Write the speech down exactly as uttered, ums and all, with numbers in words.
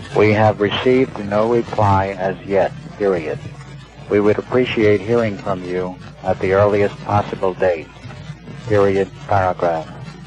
We have received no reply as yet, period. We would appreciate hearing from you at the earliest possible date, period, paragraph.